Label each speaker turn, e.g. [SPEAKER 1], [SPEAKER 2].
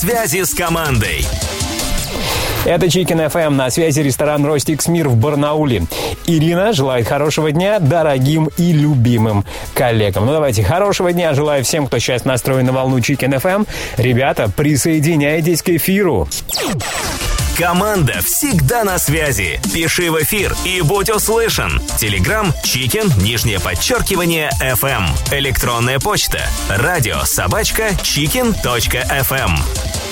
[SPEAKER 1] Связи с командой.
[SPEAKER 2] Это Chicken FM, на связи ресторан «Ростикс Мир» в Барнауле. Ирина желает хорошего дня дорогим и любимым коллегам. Ну давайте, хорошего дня желаю всем, кто сейчас настроен на волну Chicken FM. Ребята, присоединяйтесь к эфиру.
[SPEAKER 1] Команда всегда на связи. Пиши в эфир и будь услышан. Телеграм Chicken, _FM. Электронная почта радио@chicken.fm.